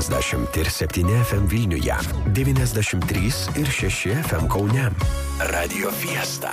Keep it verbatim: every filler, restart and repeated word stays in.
devyniasdešimt ir septyni F M Vilniuje, devyniasdešimt trys ir šeši F M Kaune. Radio Fiesta.